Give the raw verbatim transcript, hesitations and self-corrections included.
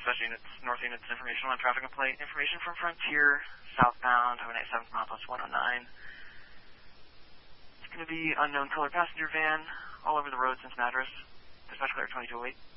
dispatch units, north units, information on traffic and plate. Information from Frontier, southbound, Highway ninety-seven, mile plus one oh nine. It's going to be unknown color passenger van, all over the road since an address. Dispatch clear twenty-two oh eight.